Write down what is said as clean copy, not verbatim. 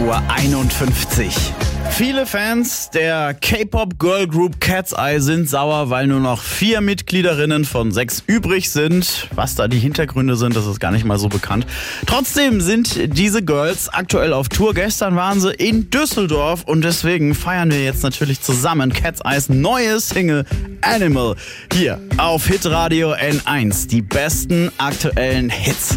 8:51 Uhr. Viele Fans der K-Pop-Girl-Group Cat's Eye sind sauer, weil nur noch 4 Mitgliederinnen von 6 übrig sind. Was da die Hintergründe sind, das ist gar nicht mal so bekannt. Trotzdem sind diese Girls aktuell auf Tour. Gestern waren sie in Düsseldorf und deswegen feiern wir jetzt natürlich zusammen Cat's Eyes neue Single Animal hier auf Hitradio N1. Die besten aktuellen Hits.